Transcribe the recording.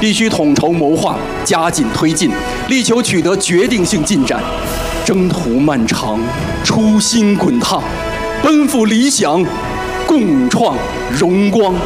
必须统筹谋划，加紧推进，力求取得决定性进展。征途漫长，初心滚烫，奔赴理想，共创荣光。